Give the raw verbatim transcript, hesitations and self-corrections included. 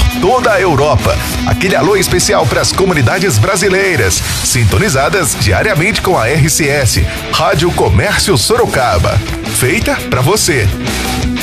toda a Europa. Aquele alô especial para as comunidades brasileiras, sintonizadas diariamente com a R C S, Rádio Comércio Sorocaba. Feita para você.